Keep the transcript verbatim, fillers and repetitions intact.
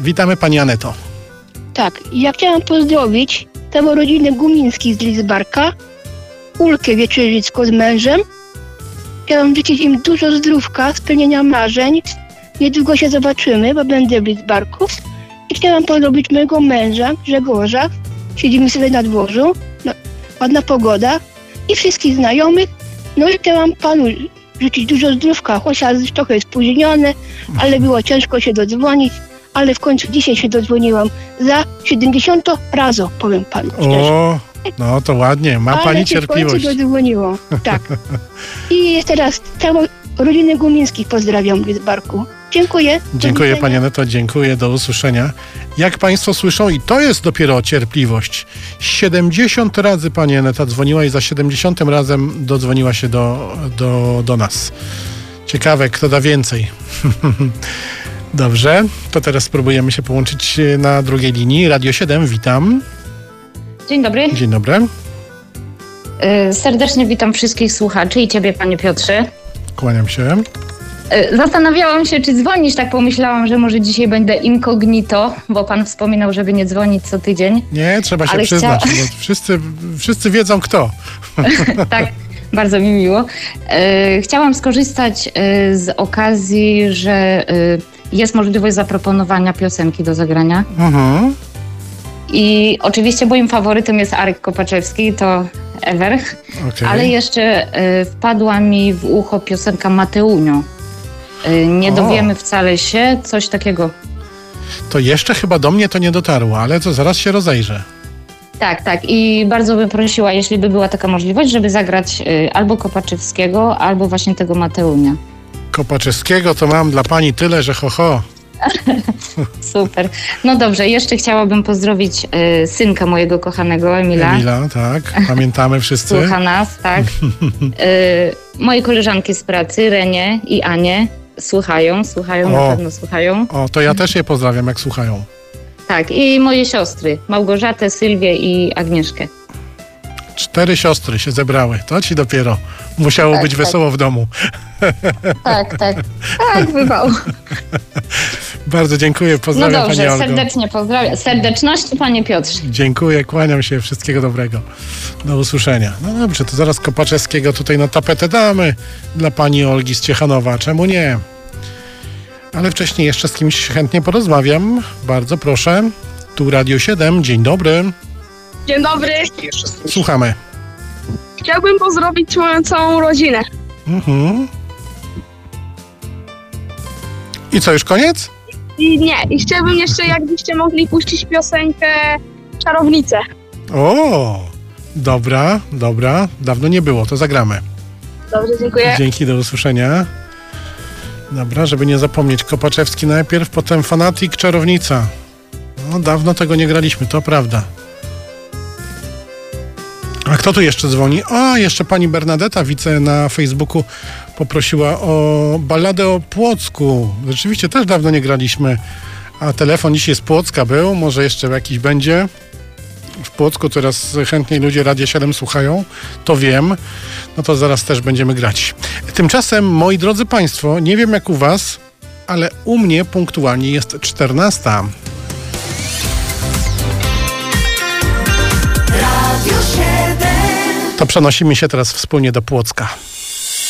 Witamy pani Aneto. Tak, ja chciałam pozdrowić całą rodzinę Gumińskich z Lidzbarka, Ulkę Wieczerzycką z mężem. Chciałam życzyć im dużo zdrówka, spełnienia marzeń. Niedługo się zobaczymy, bo będę w Lidzbarku. I chciałam pozdrowić mojego męża, Grzegorza. Siedzimy sobie na dworzu, no, ładna pogoda. I wszystkich znajomych. No i chciałam panu życzyć dużo zdrówka, chociaż trochę spóźnione, ale było ciężko się dodzwonić. Ale w końcu dzisiaj się dodzwoniłam za siedemdziesiątym razem, powiem panu szczerze. O, no to ładnie, ma ale pani się cierpliwość. w końcu dodzwoniło, tak. I teraz całą rodzinę Gumińskich pozdrawiam w Lidzbarku. Dziękuję. Dziękuję pani Aneto, dziękuję, do usłyszenia. Jak państwo słyszą, i to jest dopiero cierpliwość. siedemdziesiąt razy pani Aneta dzwoniła i za siedemdziesiątym razem dodzwoniła się do, do, do nas. Ciekawe, kto da więcej. Dobrze, to teraz spróbujemy się połączyć na drugiej linii. Radio siedem, witam. Dzień dobry. Dzień dobry. Yy, serdecznie witam wszystkich słuchaczy i ciebie, panie Piotrze. Kłaniam się. Yy, zastanawiałam się, czy dzwonisz, tak pomyślałam, że może dzisiaj będę incognito, bo pan wspominał, żeby nie dzwonić co tydzień. Nie, trzeba się Ale przyznać, chcia... bo wszyscy, wszyscy wiedzą kto. Tak, bardzo mi miło. Yy, chciałam skorzystać yy, z okazji, że yy, jest możliwość zaproponowania piosenki do zagrania. Mhm. I oczywiście moim faworytem jest Arek Kopaczewski, to ever, Okay. ale jeszcze y, wpadła mi w ucho piosenka Mateunio. Y, nie O. dowiemy wcale się, coś takiego. To jeszcze chyba do mnie to nie dotarło, ale to zaraz się rozejrzę. Tak, tak i bardzo bym prosiła, jeśli by była taka możliwość, żeby zagrać y, albo Kopaczewskiego, albo właśnie tego Mateunia. Kopaczewskiego to mam dla pani tyle, że ho, ho. Super. No dobrze, jeszcze chciałabym pozdrowić y, synka mojego kochanego, Emila. Emila, tak, pamiętamy wszyscy. Słucha nas, tak. Y, moje koleżanki z pracy, Renię i Anię, słuchają, słuchają, O. na pewno słuchają. O, to ja też je pozdrawiam, jak słuchają. Tak, i moje siostry, Małgorzatę, Sylwię i Agnieszkę. Cztery siostry się zebrały, to ci dopiero musiało Tak, być tak. wesoło w domu. Tak, tak, tak, bywało. Bardzo dziękuję, No pozdrawiam pani dobrze, Olgo. serdecznie pozdrawiam. Serdeczności, panie Piotrze. Dziękuję, kłaniam się, wszystkiego dobrego. Do usłyszenia. No dobrze, to zaraz Kopaczewskiego tutaj na tapetę damy dla pani Olgi z Ciechanowa, czemu nie? Ale wcześniej jeszcze z kimś chętnie porozmawiam. Bardzo proszę. Tu Radio siedem, dzień dobry. Dzień dobry. Słuchamy. Chciałbym pozdrowić moją całą rodzinę. Mhm. I co, już koniec? I nie, i chciałbym jeszcze, jakbyście mogli puścić piosenkę Czarownicę. O, dobra, dobra. Dawno nie było, to zagramy. Dobrze, dziękuję. Dzięki, do usłyszenia. Dobra, żeby nie zapomnieć. Kopaczewski najpierw, potem Fanatik, Czarownica. No, dawno tego nie graliśmy, to prawda. A kto tu jeszcze dzwoni? O, jeszcze pani Bernadetta, widzę na Facebooku, poprosiła o balladę o Płocku. Rzeczywiście też dawno nie graliśmy, a telefon dzisiaj z Płocka był, może jeszcze jakiś będzie. W Płocku teraz chętniej ludzie Radia siedem słuchają, to wiem. No to zaraz też będziemy grać. Tymczasem, moi drodzy państwo, nie wiem jak u was, ale u mnie punktualnie jest czternasta. To przenosimy się teraz wspólnie do Płocka.